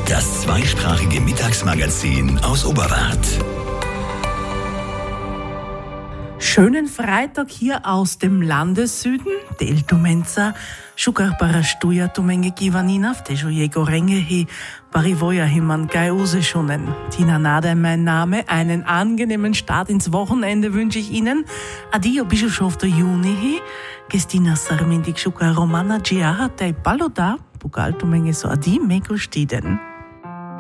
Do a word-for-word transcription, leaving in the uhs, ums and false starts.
Das zweisprachige Mittagsmagazin aus Oberwart. Schönen Freitag hier aus dem Landessüden. Del tumenza, šukar para štuja tumenge givanina, v težo jego renge hi, parivoja himan kai useschunen. Tina Nade mein Name, einen angenehmen Start ins Wochenende wünsche ich Ihnen. Adio Bischofter Juni hi, Gestina Sarmindik šukar Romana Giara, tei paloda, pugal tumenge so adi meko stiden.